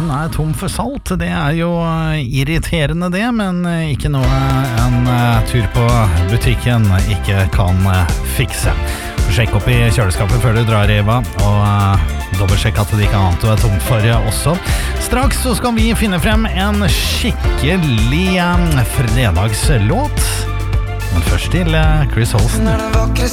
butikken er tom for salt. Det er jo irriterende det, men ikke noe en tur på butikken ikke kan fikse. Sjekk opp i kjøleskapet før du drar, Eva, og dobbeltsjekk at det ikke er annet du er tom for også. Straks så skal vi finne frem en skikkelig fredagslåt, men først til Chris Holsten.